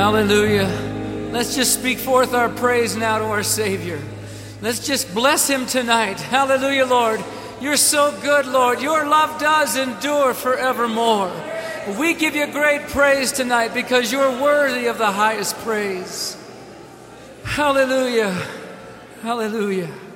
Hallelujah. Let's just speak forth our praise now to our Savior. Let's just bless Him tonight. Hallelujah, Lord. You're so good, Lord. Your love does endure forevermore. We give you great praise tonight because you're worthy of the highest praise. Hallelujah. Hallelujah.